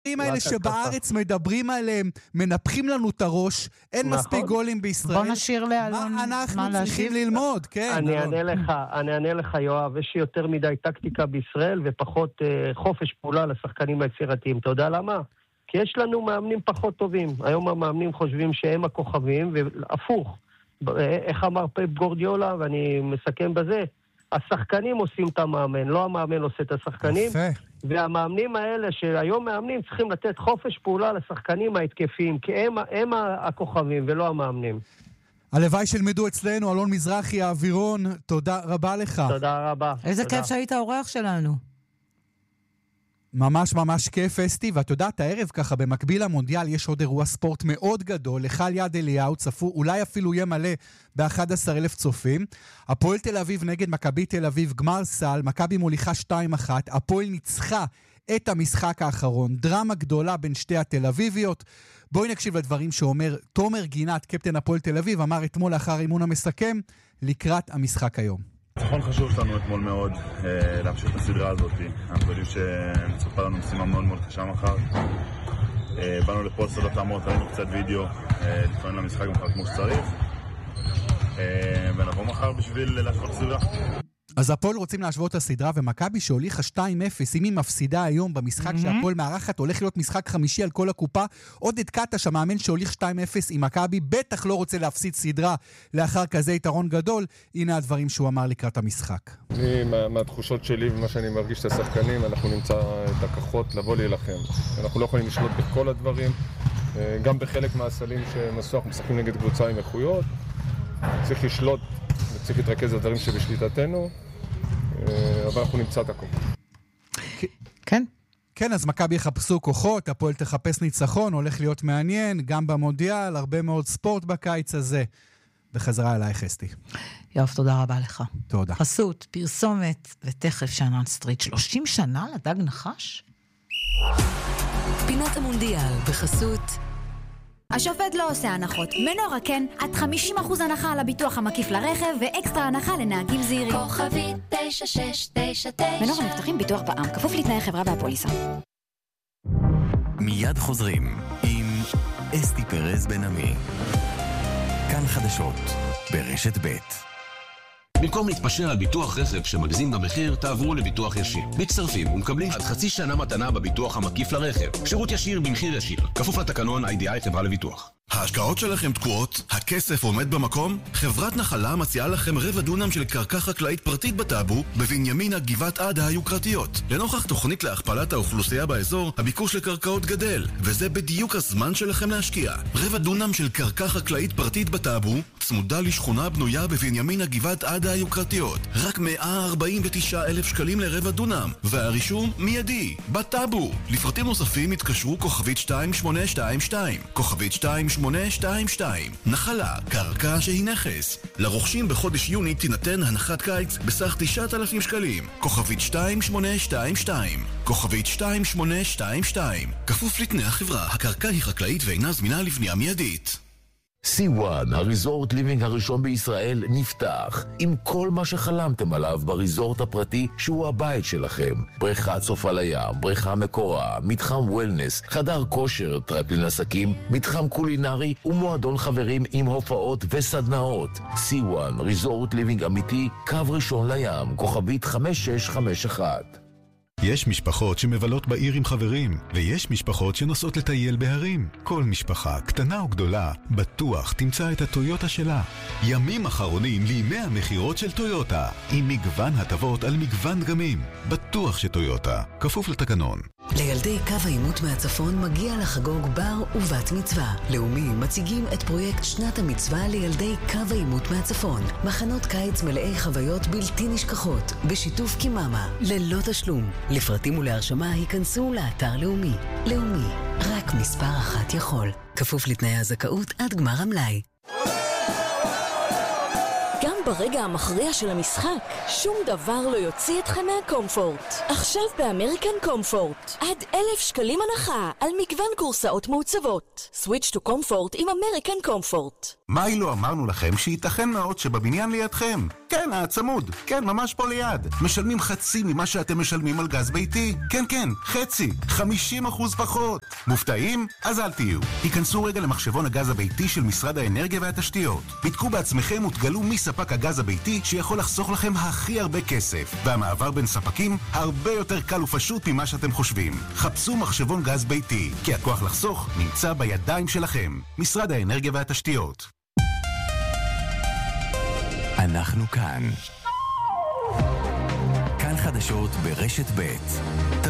האלה שבארץ מדברים עליהם, מנפחים לנו את הראש, אין מספיק גולים בישראל. בוא נשאיר לאלון מה אנחנו צריכים ללמוד? אני אענה לך, יואב, יש יותר מדי טקטיקה בישראל ופחות חופש פעולה לשחקנים היצירתיים. אתה יודע למה? כי יש לנו מאמנים פחות טובים. היום המאמנים חושבים שהם הכוכבים, והפוך. איך אמר פפ גורדיולה, ואני מסכם בזה, השחקנים עושים את המאמן, לא המאמן עושה את השחקנים. יפה. והמאמנים האלה שהיום מאמנים צריכים לתת חופש פעולה לשחקנים ההתקפיים, כי הם הכוכבים ולא המאמנים. הלוואי שלמדו אצלנו, אלון מזרחי, האווירון, תודה רבה לך. תודה רבה. איזה כיף שהיית האורח שלנו. ממש ממש כיף, אסתי, ואת יודעת, הערב ככה, במקביל למונדיאל, יש עוד אירוע ספורט מאוד גדול, לחל יד אליהו, צפו, אולי אפילו יהיה מלא ב-11,000 צופים. הפועל תל אביב נגד מכבי תל אביב, גמר סל, מכבי מוליכה 2-1, הפועל ניצחה את המשחק האחרון, דרמה גדולה בין שתי התל אביביות. בואי נקשיב לדברים שאומר תומר גינת, קפטן הפועל תל אביב, אמר אתמול לאחר האימון המסכם, לקראת המשחק היום. נכון, חשוב לנו אתמול מאוד להמשיך את הסדרה הזאת. אנחנו יודעים שנצפה לנו משימה מאוד מאוד קשה מחר. באנו לפה סודות המות, ראינו קצת וידאו, לפעמים למשחק מחר כמו שצריך. ונבוא מחר בשביל להשוות סדרה. אז הפועל רוצים להשוות את הסדרה, ומכבי שהוליכה 2-0, אם היא מפסידה היום במשחק שהפועל מארחת, הולך להיות משחק חמישי על כל הקופה. עודד קטש, המאמן שהוליך 2-0 עם מכבי, בטח לא רוצה להפסיד סדרה לאחר כזה יתרון גדול. הנה הדברים שהוא אמר לקראת המשחק. מהתחושות שלי ומה שאני מרגיש את השחקנים, אנחנו נמצא את הכוחות לבוא להילחם. אנחנו לא יכולים לשלוט בכל הדברים, גם בחלק מהסלים שמסוע, אנחנו משחקים נגד קבוצה עם איכויות. צריך לשלוט וצריך להתרכז בדברים שבשליטתנו, אבל אנחנו נמצא את הכל. כן. כן, אז מכבי יחפשו כוחות, הפועל תחפש ניצחון, הולך להיות מעניין, גם במונדיאל, הרבה מאוד ספורט בקיץ הזה. בחזרה אלייך, אסתי. יואב, תודה רבה לך. תודה. חסות, פרסומת, ותכף שאנן סטריט. 30 שנה לדג נחש? פינת המונדיאל בחסות השופט לא עושה הנחות. מנורה כן, עד 50% הנחה על הביטוח המקיף לרכב ואקסטרה הנחה לנהגים זהירים. כוכבית 9699 מנורה מבטחים ביטוח בע"מ, כפוף לתנאי חברה והפוליסה. מיד חוזרים עם אסתי פרז בן עמי. כאן חדשות ברשת ב'. במקום להתפשר על ביטוח רכב שמגזים במחיר, תעברו לביטוח ישיר. מצטרפים ומקבלים עד חצי שנה מתנה בביטוח המקיף לרכב. שירות ישיר במחיר ישיר. כפוף לתקנון IDI חברה לביטוח. ההשקעות שלכם תקועות? הכסף עומד במקום? חברת נחלה מציעה לכם רבע דונם של קרקע חקלאית פרטית בטאבו, בבנימינה גבעת עדה היוקרתיות. לנוכח תוכנית להכפלת האוכלוסייה באזור, הביקוש לקרקעות גדל, וזה בדיוק הזמן שלכם להשקיע. רבע דונם של קרקע חקלאית פרטית בטאבו, צמודה לשכונה בנויה בבנימינה גבעת עדה היוקרתיות. רק 149,000 שקלים לרבע דונם, והרישום מיידי, בטאבו. לפרטים נוספים התקשרו כוכבית 2822, כוכבית 2822. נחלה, קרקע שהיא נכס. לרוכשים בחודש יוני תינתן הנחת קיץ בסך 9,000 שקלים. כוכבית 2822. כוכבית 2822. כפוף לתנאי החברה, הקרקע היא חקלאית ואינה זמינה לבנייה מיידית. C1, הריזורט ליבינג הראשון בישראל, נפתח עם כל מה שחלמתם עליו בריזורט הפרטי שהוא הבית שלכם. בריכת סוף על הים, בריכה מקורה, מתחם וולנס, חדר כושר, טרפלין עסקים, מתחם קולינרי ומועדון חברים עם הופעות וסדנאות. C1, ריזורט ליבינג אמיתי, קו ראשון לים, כוכבית 5651. יש משפחות שמבלות בעיר עם חברים, ויש משפחות שנוסעות לטייל בהרים. כל משפחה, קטנה או גדולה, בטוח תמצא את הטויוטה שלה. ימים אחרונים לימי המחירות של טויוטה, עם מגוון הטבות על מגוון דגמים. בטוח שטויוטה, כפוף לתקנון. לילדי קו העימות מהצפון מגיע לחגוג בר ובת מצווה. לאומי מציגים את פרויקט שנת המצווה לילדי קו העימות מהצפון. מחנות קיץ מלאי חוויות בלתי נשכחות, בשיתוף קיממה, ללא תשלום. לפרטים ולהרשמה היכנסו לאתר לאומי. לאומי, רק מספר אחת יכול. כפוף לתנאי הזכאות עד גמר המלאי. גם ברגע המכריע של המשחק, שום דבר לא יוציא אתכם מהקומפורט. עכשיו באמריקן קומפורט, עד 1,000 שקלים הנחה על מגוון קורסאות מעוצבות. סוויץ' טו קומפורט עם אמריקן קומפורט. מה אילו אמרנו לכם שייתכן מאוד שבבניין לידכם? כן, הצמוד. כן, ממש פה ליד. משלמים חצי ממה שאתם משלמים על גז ביתי. כן, כן, חצי. 50% פחות. מופתעים? אז אל תהיו. היכנסו רגע למחשבון הגז הביתי של משרד האנרגיה והתשתיות. בדקו בעצמכם ותגלו מי ספק הגז הביתי שיכול לחסוך לכם הכי הרבה כסף. והמעבר בין ספקים הרבה יותר קל ופשוט ממה שאתם חושבים. חפשו מחשבון גז ביתי, כי הכוח לחסוך נמצא בידיים שלכם. משרד האנרגיה והתשתיות. אנחנו כאן. כאן חדשות ברשת ב'.